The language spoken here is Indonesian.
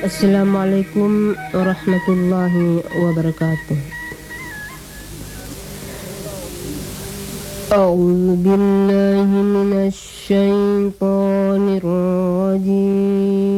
Assalamualaikum warahmatullahi wabarakatuh. A'udzu billahi minasy syaithanir rajim.